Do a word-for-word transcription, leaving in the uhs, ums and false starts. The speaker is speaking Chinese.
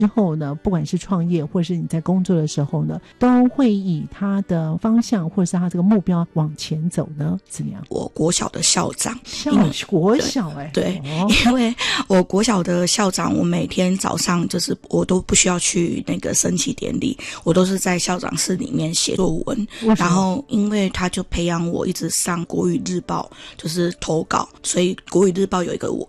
之后呢，不管是创业或是你在工作的时候呢，都会以他的方向或者是他这个目标往前走呢？怎么样？ 我国小的校长， 校国小哎、欸， 对，哦、因为我国小的校长，我每天早上就是我都不需要去那个升旗典礼，我都是在校长室里面写作文。然后因为他就培养我一直上国语日报，就是投稿，所以国语日报有一个